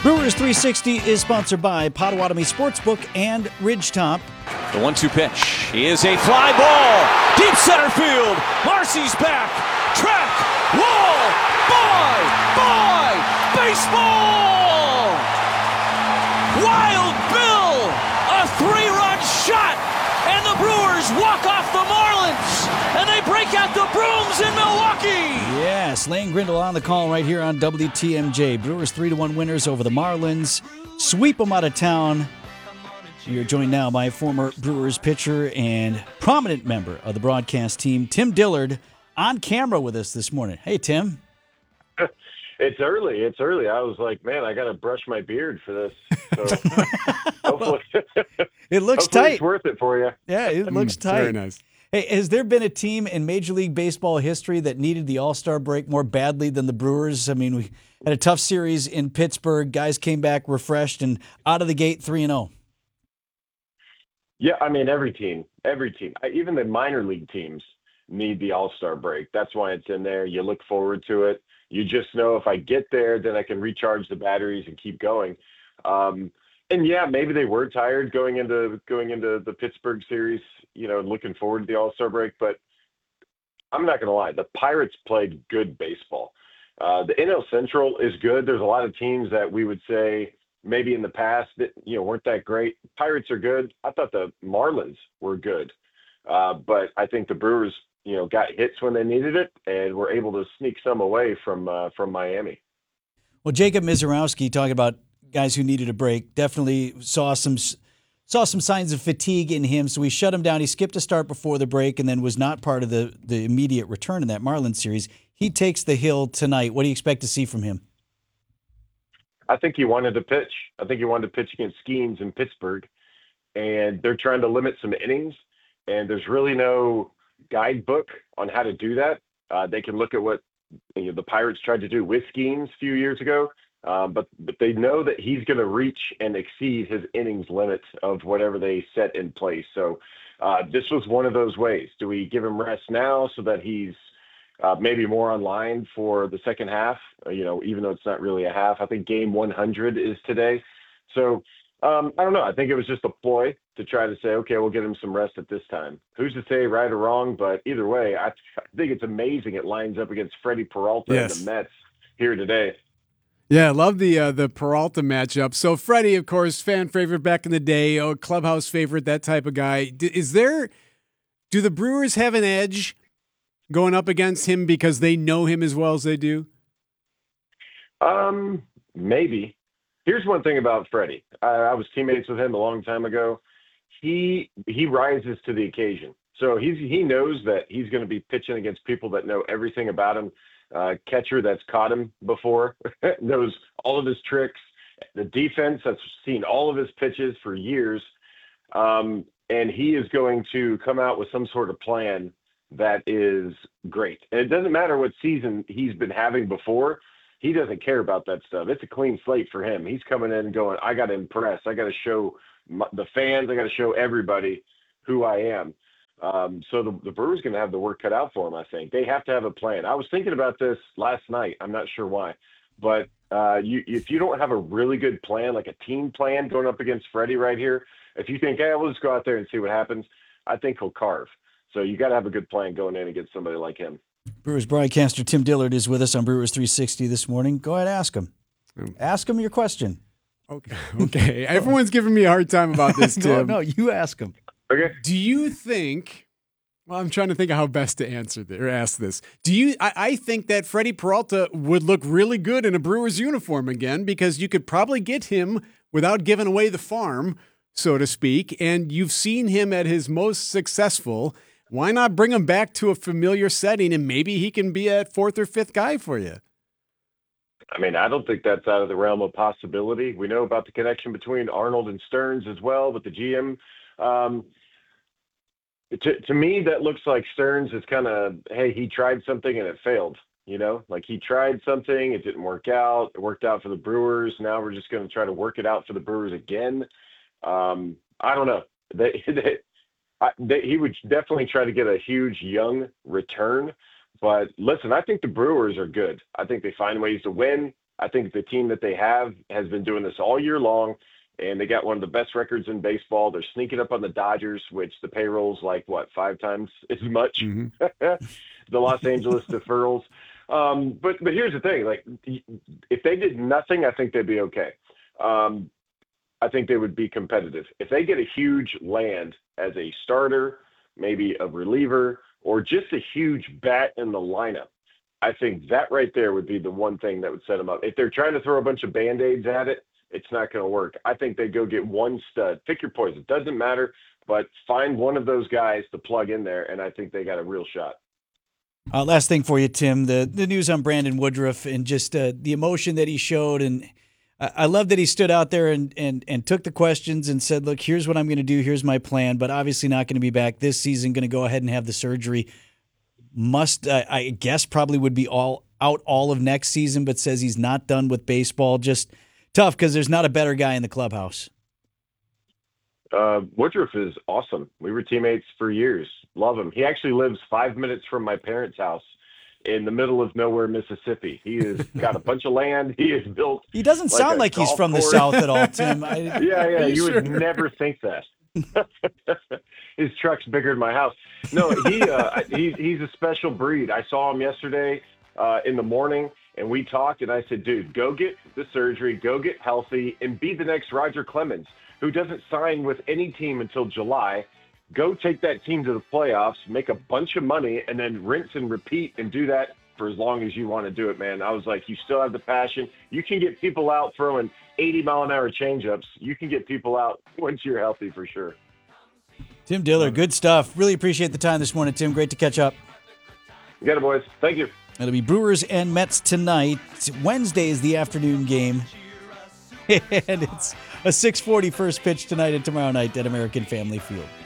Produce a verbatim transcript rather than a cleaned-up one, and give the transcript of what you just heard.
Brewers three sixty is sponsored by Potawatomi Sportsbook and Ridgetop. The one two pitch is a fly ball. Deep center field. Marcy's back. Track. Wall. Bye. Bye. Baseball. Wild Bill. A three-run shot. And the Brewers walk off the Marlins. And they break out the brooms in Milwaukee. Yes, Lane Grindle on the call right here on W T M J. Brewers three to one winners over the Marlins. Sweep them out of town. You're joined now by former Brewers pitcher and prominent member of the broadcast team, Tim Dillard, on camera with us this morning. Hey, Tim. It's early. It's early. I was like, man, I got to brush my beard for this. So hopefully, it looks hopefully tight. It's worth it for you. Yeah, it looks Mm, tight. Very nice. Hey, has there been a team in Major League Baseball history that needed the All-Star break more badly than the Brewers? I mean, we had a tough series in Pittsburgh. Guys came back refreshed and out of the gate three and oh. Yeah, I mean, every team, every team, even the minor league teams need the All-Star break. That's why it's in there. You look forward to it. You just know if I get there, then I can recharge the batteries and keep going. Um, and yeah, maybe they were tired going into going into the Pittsburgh series, you know, looking forward to the All-Star break. But I'm not going to lie, the Pirates played good baseball. Uh, the N L Central is good. There's a lot of teams that we would say maybe in the past that, you know, weren't that great. Pirates are good. I thought the Marlins were good. Uh, but I think the Brewers, you know, got hits when they needed it and were able to sneak some away from uh, from Miami. Well, Jacob Mizorowski, talking about guys who needed a break, definitely saw some saw some signs of fatigue in him, so we shut him down. He skipped a start before the break and then was not part of the, the immediate return in that Marlins series. He takes the hill tonight. What do you expect to see from him? I think he wanted to pitch. I think he wanted to pitch against Skeens in Pittsburgh, and they're trying to limit some innings, and there's really no guidebook on how to do that. Uh, they can look at what you know, the Pirates tried to do with Skeens a few years ago, um, but but they know that he's going to reach and exceed his innings limit of whatever they set in place. So uh, this was one of those ways. Do we give him rest now so that he's uh, maybe more online for the second half? Uh, you know, even though it's not really a half. I think game one hundred is today. So um, I don't know. I think it was just a ploy to try to say, okay, we'll get him some rest at this time. Who's to say right or wrong? But either way, I, I think it's amazing it lines up against Freddie Peralta Yes. and the Mets here today. Yeah, I love the uh, the Peralta matchup. So Freddie, of course, fan favorite back in the day, oh, clubhouse favorite, that type of guy. D- is there? Do the Brewers have an edge going up against him because they know him as well as they do? Um, maybe. Here's one thing about Freddie. I, I was teammates with him a long time ago. He he rises to the occasion. So he's he knows that he's going to be pitching against people that know everything about him. Uh, catcher that's caught him before, knows all of his tricks. The defense that's seen all of his pitches for years. Um, and he is going to come out with some sort of plan that is great. And it doesn't matter what season he's been having before. He doesn't care about that stuff. It's a clean slate for him. He's coming in and going, I got to impress. I got to show my, the fans. I got to show everybody who I am. Um, so the, the Brewers going to have the work cut out for them, I think. They have to have a plan. I was thinking about this last night. I'm not sure why. But uh, you, if you don't have a really good plan, like a team plan going up against Freddie right here, if you think, hey, we'll just go out there and see what happens, I think he'll carve. So you got to have a good plan going in against somebody like him. Brewers broadcaster Tim Dillard is with us on Brewers three sixty this morning. Go ahead, ask him. Ask him your question. Okay. Okay. Everyone's giving me a hard time about this, Tim. no, no, you ask him. Okay. Do you think? Well, I'm trying to think of how best to answer this, or ask this. Do you? I, I think that Freddie Peralta would look really good in a Brewers uniform again because you could probably get him without giving away the farm, so to speak. And you've seen him at his most successful. Why not bring him back to a familiar setting and maybe he can be a fourth or fifth guy for you? I mean, I don't think that's out of the realm of possibility. We know about the connection between Arnold and Stearns as well with the G M. Um, to, to me, that looks like Stearns is kind of, hey, he tried something and it failed. You know, like he tried something, it didn't work out. It worked out for the Brewers. Now we're just going to try to work it out for the Brewers again. Um, I don't know. They, they, I, they, he would definitely try to get a huge young return. But listen, I think the Brewers are good. I think they find ways to win. I think the team that they have has been doing this all year long, and they got one of the best records in baseball. They're sneaking up on the Dodgers, which the payroll's like, what, five times as much? Mm-hmm. The Los Angeles deferrals. Um, but but here's the thing. Like, if they did nothing, I think they'd be okay. Um, I think they would be competitive. If they get a huge land as a starter, maybe a reliever, or just a huge bat in the lineup, I think that right there would be the one thing that would set them up. If they're trying to throw a bunch of Band-Aids at it, it's not going to work. I think they go get one stud. Pick your poison. It doesn't matter, but find one of those guys to plug in there, and I think they got a real shot. Uh, last thing for you, Tim, the, the news on Brandon Woodruff and just uh, the emotion that he showed. And I, I love that he stood out there and, and, and took the questions and said, look, here's what I'm going to do. Here's my plan, but obviously not going to be back this season, going to go ahead and have the surgery. Must, uh, I guess, probably would be all out all of next season, but says he's not done with baseball. Just tough because there's not a better guy in the clubhouse. Uh, Woodruff is awesome. We were teammates for years. Love him. He actually lives five minutes from my parents' house in the middle of nowhere, Mississippi. He has got a bunch of land. He has built. He doesn't like sound like he's from course. the South at all, Tim. I, yeah, yeah. You sure? would never think that. His truck's bigger than my house. No, he uh, he he's a special breed. I saw him yesterday uh, in the morning, and we talked. And I said, "Dude, go get the surgery, go get healthy, and be the next Roger Clemens, who doesn't sign with any team until July. Go take that team to the playoffs, make a bunch of money, and then rinse and repeat, and do that for as long as you want to do it, man." I was like, "You still have the passion. You can get people out throwing eighty mile an hour changeups. You can get people out once you're healthy for sure." Tim Diller, good stuff. Really appreciate the time this morning, Tim. Great to catch up. You got it, boys. Thank you. It'll be Brewers and Mets tonight. Wednesday is the afternoon game. And it's a six forty first pitch tonight and tomorrow night at American Family Field.